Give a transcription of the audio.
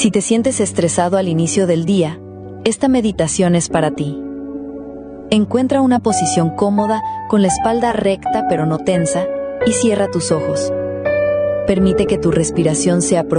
Si te sientes estresado al inicio del día, esta meditación es para ti. Encuentra una posición cómoda con la espalda recta pero no tensa y cierra tus ojos. Permite que tu respiración sea